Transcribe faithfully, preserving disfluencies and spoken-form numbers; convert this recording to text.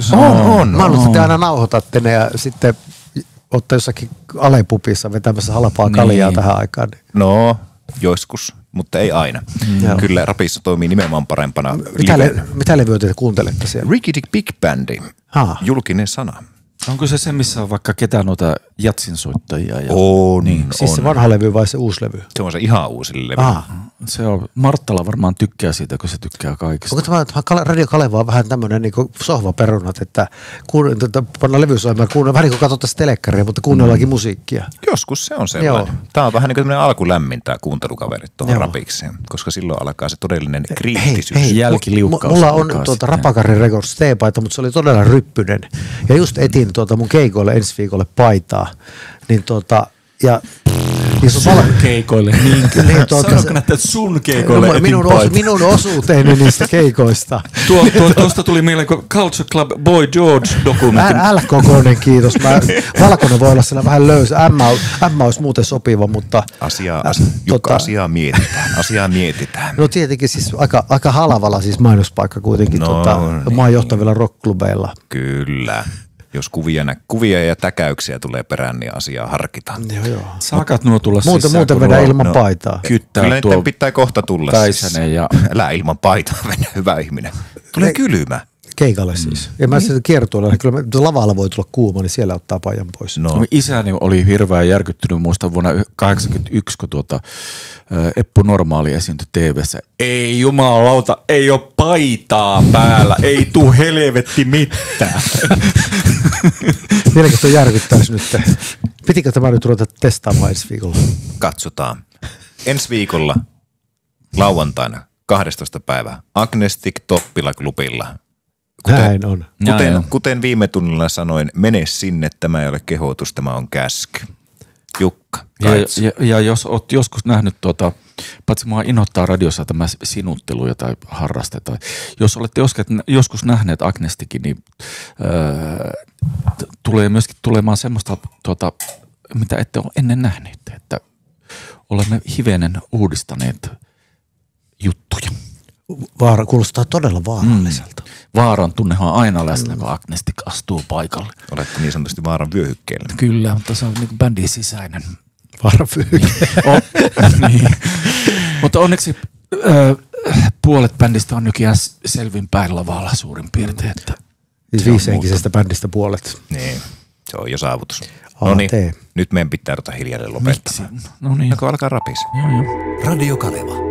Turussa. On, on. Mä oon te aina nauhoitatte ne ja sitten ootte jossakin Alepupissa vetämässä halpaa kaljaa niin tähän aikaan. No, joskus, mutta ei aina. Mm. Kyllä rapissa toimii nimenomaan parempana. Mitä, le- mitä levyä te kuuntelette siellä? Ricky Dick Big Bandi, ha. Julkinen sana. Onko se se, missä on vaikka ketään noita jatsinsoittajia? Ja... On, niin. Siis on. se vanha levy vai se uusi levy? Se on se ihan uusi levy. Ah. Se on, Marttala varmaan tykkää siitä, kun se tykkää kaikista. Onko tämä Radio Kaleva on vähän tämmöinen niin sohvaperunat, että kuun, tuota, pannaan levysoimaan, kuunnella, vähän niin kuin katsottaisiin telekkaria, mutta kuunnellaankin mm. musiikkia. Joskus se on sellainen. Joo. Tämä on vähän niin kuin tämmöinen alkulämmin tämä kuuntelukaverit tuohon rapikseen, koska silloin alkaa se todellinen kriittisyys. Hei, hei, jälkiliukkaus. Mulla on tuota Rapakarin Records T-paita, mutta se oli todella ryppynen. Ja just etin tuota mun keikoille ensi viikolle paitaa, niin tuota, ja niin sun val... keikoille, niin kyllä. Niin, tuota, Sanoitko näitä, että sun keikoille etin minun, osu, minun osuuteeni niistä keikoista. Tuo, tuo, tuosta tuli mieleen Culture Club Boy George-dokumentti. L K K:nen, kiitos. Mä, valkoinen voi olla siellä vähän löysä. M, M olisi muuten sopiva, mutta... Asiaa, as, Jukka, tota, asiaa mietitään. Asiaa mietitään. No tietenkin siis aika, aika halvalla siis mainospaikka kuitenkin no, tota, niin. maan johtavilla rockklubeilla. Kyllä. Jos kuvia, kuvia ja täkäyksiä tulee perään, niin asiaa harkitaan. Joo, joo. Saakat nuo tulla muuten, sisään. Muuten vedä ilman no, paitaa. Kyllä niiden pitää kohta tulla. Päisänen ja... Älä ilman paitaa mennä, hyvä ihminen. Tulee kylmä. Keikalle siis. Ja mä sitten kiertueella, kyllä lavalla voi tulla kuuma, niin siellä ottaa paijan pois. No. Isäni oli hirveän järkyttynyt muista vuonna kahdeksankymmentäyksi, kun tuota, Eppu Normaali esiintyi T V:ssä. Ei jumalauta, ei ole paitaa päällä, ei tuu helvetti mitään. Vieläkö tuo järkyttäisi nyt? Pitikö tämä nyt ruveta testaamaan ensi viikolla? Katsotaan. Ensi viikolla lauantaina kahdestoista päivä Agnestic Toppila klubilla. Kuten, Näin on. Kuten, Näin on. kuten viime tunnilla sanoin, mene sinne, tämä ei ole kehotus, tämä on käsky. Jukka, ja, ja, ja jos olet joskus nähnyt, tuota, paitsi mua innoittaa radiossa tämä sinuttelu, jota harrastetaan. Jos olette joskus nähneet Agnestikin, niin öö, tulee myöskin tulemaan semmoista, tuota, mitä ette ole ennen nähneet, että olemme hivenen uudistaneet juttuja. Vaara, kuulostaa todella vaaralliselta. Mm. Vaaran tunnehan aina läsnä, kun Agnestic astuu paikalle. Olette niin sanotusti vaaran vyöhykkeellä. Kyllä, mutta se on niin kuin bändin sisäinen. Vaaran vyöhykke. Oh, niin. Mutta onneksi ö, puolet bändistä on nykyään selvinpäin lavalla suurin piirtein. Että siis viisenkisestä bändistä puolet. Niin, se on jo saavutus. No niin, nyt meidän pitää ruveta hiljalleen lopettamaan. No niin. Alkaa rapisi. Joo, joo. Radio Kaleva.